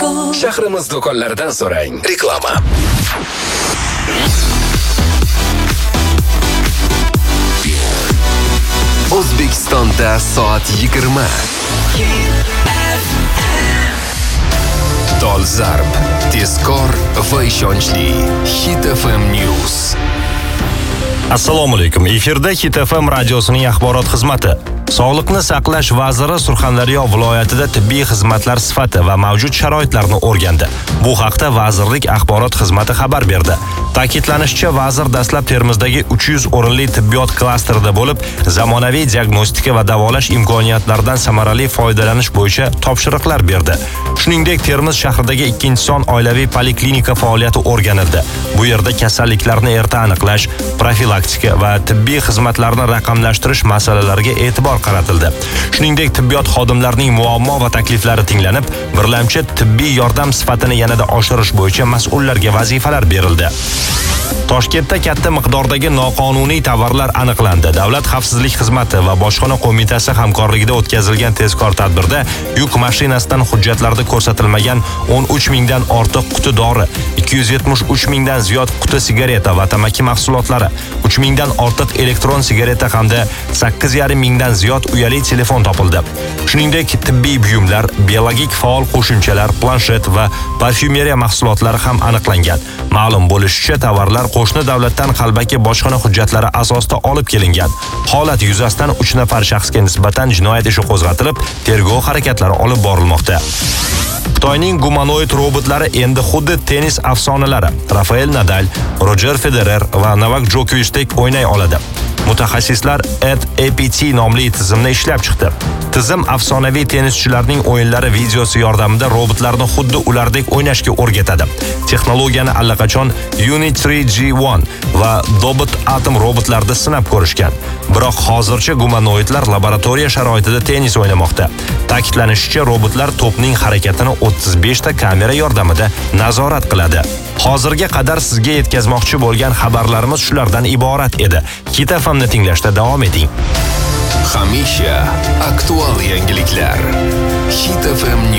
Shahrimiz do'konlaridan so'rang. Reklama. O'zbekistonda soat 20. Dolzarb, tezkor va ishonchli Hit FM News. Assalomu alaykum. Efirda Hit FM radiosining axborot xizmati. Sog'liqni saqlash vaziri Surxondaryo viloyatida tibbiy xizmatlar sifati va mavjud sharoitlarni o'rgandi. Bu haqda vazirlik axborot xizmati xabar berdi. Ta'kidlanishicha, vazir dastlab Termizdagi 300 o'rinli tibbiyot klasterida bo'lib, zamonaviy diagnostika va davolash imkoniyatlaridan samarali foydalanish bo'yicha topshiriqlar berdi. Shuningdek, Termiz shahridagi 2-son oilaviy poliklinika faoliyati o'rganildi. Bu yerda kasalliklarni erta aniqlash, profilaktika va tibbiy xizmatlarni raqamlashtirish masalalariga e'tibor qaratildi. Shuningdek, tibbiyot xodimlarining muammo va takliflari tinglanib, birlamchi tibbiy yordam sifatini yanada oshirish bo'yicha mas'ullarga vazifalar berildi. Toshkentda katta miqdordagi noqonuniy tovarlar aniqlandi. Davlat xavfsizlik xizmati va bojxona qo'mitasi hamkorligida o'tkazilgan tezkor tadbirda yuk mashinasidan hujjatlarda ko'rsatilmagan 13 mingdan ortiq quti dori, 273 mingdan ziyod quti sigareta va tamaki mahsulotlari, 3 mingdan ortiq elektron sigareta hamda 8,5 mingdan ziyod uyali telefon topildi. Shuningdek, tibbiy buyumlar, biologik faol qo'shimchalar, planshet va parfyumeriya mahsulotlari ham aniqlangan. Ma'lum bo'lishicha, tovarlar qo'shni davlatdan qalbaki bojxona hujjatlari asosida olib kelingan. Holat yuzasidan 3 nafar shaxsga nisbatan jinoyat ishi qo'zg'atilib, tergov harakatlari olib borilmoqda. Xitoyning gumanoid robotlari endi xuddi tennis afsonalari Rafael Nadal, Roger Federer va Novak Djokovich'dek o'ynay oladi. Mutaxassislar APT nomli tizimni ishlab chiqdi. Tizim afsonaviy tennischilarning o'yinlari videosi yordamida robotlarni xuddi ulardek o'ynashga o'rgatadi. Texnologiyani allaqachon Uni3G1 va Dobot Atom robotlarida sinab ko'rishgan. Biroq hozircha gumanoidlar laboratoriya sharoitida tennis o'ynamoqda. Ta'kidlanishicha, robotlar to'pning harakatini 35 ta kamera yordamida nazorat qiladi. Hozirga qadar sizga yetkazmoqchi bo'lgan xabarlarimiz shulardan iborat edi. Hit FM'ni tinglashda davom eting. Hamisha aktual yangiliklar. Hit FM News.